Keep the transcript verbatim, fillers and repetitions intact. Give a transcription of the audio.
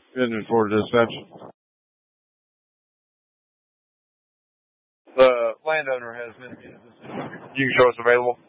Engine for dispatch. The landowner has been. You can show us available.